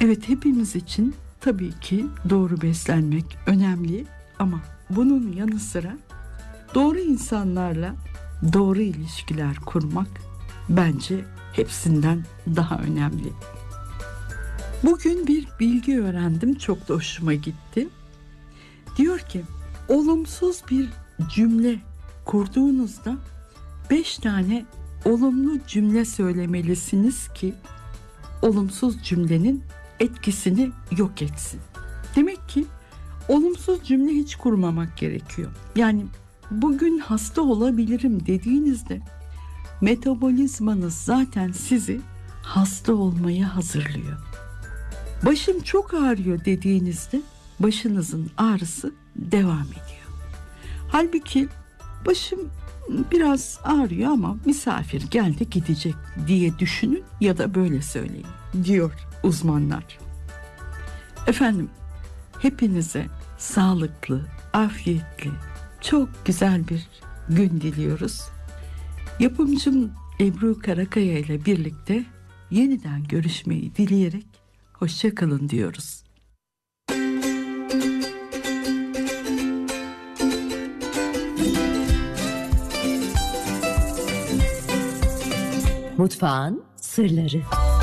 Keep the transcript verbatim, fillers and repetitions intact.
Evet, hepimiz için tabii ki doğru beslenmek önemli ama bunun yanı sıra doğru insanlarla doğru ilişkiler kurmak bence hepsinden daha önemli. Bugün bir bilgi öğrendim, çok da hoşuma gitti. Diyor ki, olumsuz bir cümle kurduğunuzda beş tane olumlu cümle söylemelisiniz ki olumsuz cümlenin etkisini yok etsin. Demek ki olumsuz cümle hiç kurmamak gerekiyor. Yani bugün hasta olabilirim dediğinizde metabolizmanız zaten sizi hasta olmaya hazırlıyor. Başım çok ağrıyor dediğinizde başınızın ağrısı devam ediyor. Halbuki başım biraz ağrıyor ama misafir geldi gidecek diye düşünün ya da böyle söyleyin diyor uzmanlar. Efendim, hepinize sağlıklı, afiyetli, çok güzel bir gün diliyoruz. Yapımcım Ebru Karakaya ile birlikte yeniden görüşmeyi dileyerek hoşça kalın diyoruz. Mutfağın sırları.